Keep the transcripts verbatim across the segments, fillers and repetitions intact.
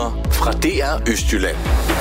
Nyheder fra D R Østjylland.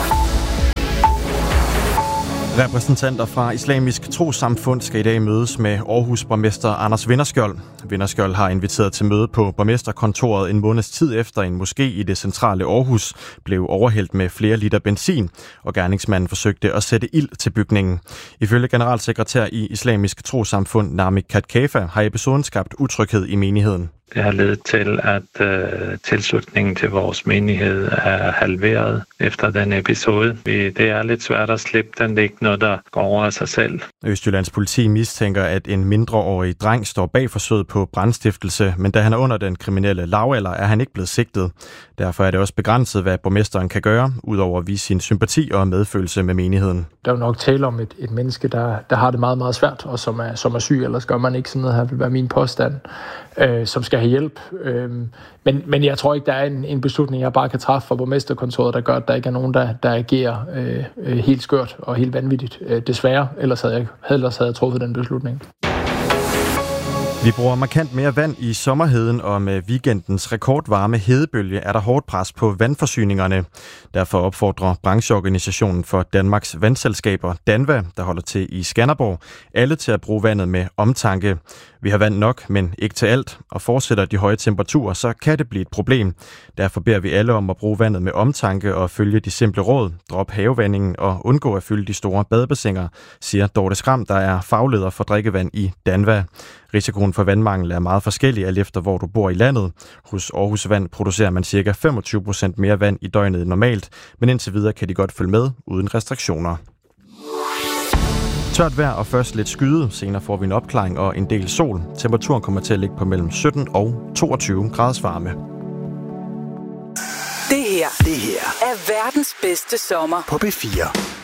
Repræsentanter fra Islamisk Trossamfund skal i dag mødes med Aarhus borgmester Anders Vinderskjold. Vinderskjold har inviteret til møde på borgmesterkontoret en måneds tid efter en moské i det centrale Aarhus blev overhældt med flere liter benzin, og gerningsmanden forsøgte at sætte ild til bygningen. Ifølge generalsekretær i Islamisk Trossamfund Nami Katkafa har episoden skabt utryghed i menigheden. Det har ledet til, at øh, tilslutningen til vores menighed er halveret efter den episode. Det er lidt svært at slippe den, det er ikke noget, der går over af sig selv. Østjyllands politi mistænker, at en mindreårig dreng står bag forsøget på brandstiftelse, men da han er under den kriminelle lavalder, er han ikke blevet sigtet. Derfor er det også begrænset, hvad borgmesteren kan gøre, udover at vise sin sympati og medfølelse med menigheden. Der er jo nok tale om et, et menneske, der, der har det meget, meget svært, og som er, som er syg, ellers gør man ikke sådan noget her, vil være min påstand, øh, som skal have hjælp. Øh, men, men jeg tror ikke, der er en, en beslutning, jeg bare kan træffe fra borgmesterkontoret, der gør, at der ikke er nogen, der, der agerer øh, helt skørt og helt vanvittigt. Øh, desværre, ellers havde, jeg, ellers havde jeg truffet den beslutning. Vi bruger markant mere vand i sommerheden, og med weekendens rekordvarme hedebølge er der hårdt pres på vandforsyningerne. Derfor opfordrer brancheorganisationen for Danmarks vandselskaber, DANVA, der holder til i Skanderborg, alle til at bruge vandet med omtanke. Vi har vand nok, men ikke til alt, og fortsætter de høje temperaturer, så kan det blive et problem. Derfor beder vi alle om at bruge vandet med omtanke og følge de simple råd, drop havevandingen og undgå at fylde de store badebassiner, siger Dorte Skram, der er fagleder for drikkevand i DANVA. Risikoen for vandmangel er meget forskellig, alt efter hvor du bor i landet. Hos Aarhus Vand producerer man ca. femogtyve procent mere vand i døgnet normalt, men indtil videre kan de godt følge med uden restriktioner. Tørt vejr og først lidt skyde. Senere får vi en opklaring og en del sol. Temperaturen kommer til at ligge på mellem sytten og toogtyve graders varme. Det her, det her er verdens bedste sommer På B fire.